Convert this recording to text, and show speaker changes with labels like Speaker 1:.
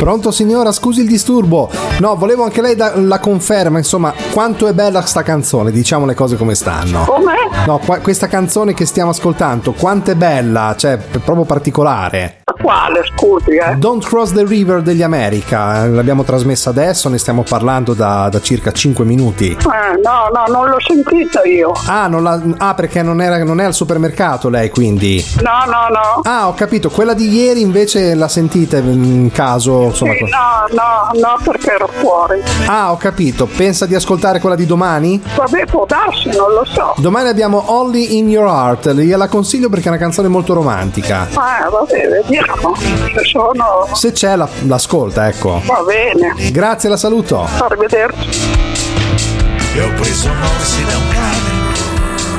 Speaker 1: Pronto signora, scusi il disturbo. No, volevo anche lei la conferma, insomma, quanto è bella sta canzone, diciamo le cose come stanno.
Speaker 2: Come?
Speaker 1: No, questa canzone che stiamo ascoltando, quanto è bella, cioè, è proprio particolare.
Speaker 2: Quale, scusi,
Speaker 1: Don't Cross the River degli America, l'abbiamo trasmessa adesso, ne stiamo parlando da circa 5 minuti.
Speaker 2: No, non l'ho sentita io.
Speaker 1: Perché non è al supermercato lei, quindi?
Speaker 2: No.
Speaker 1: Ah, ho capito, quella di ieri invece la sentite in caso, insomma.
Speaker 2: Sì, no, perché ero fuori.
Speaker 1: Ah, ho capito, pensa di ascoltare quella di domani?
Speaker 2: Vabbè, può darsi, non lo so.
Speaker 1: Domani abbiamo Only in Your Heart, gliela consiglio perché è una canzone molto romantica.
Speaker 2: Vabbè, vediamo.
Speaker 1: Se c'è l'ascolta, ecco.
Speaker 2: Va bene.
Speaker 1: Grazie, la saluto.
Speaker 2: Arrivederci.
Speaker 3: E ho preso morsi da un cane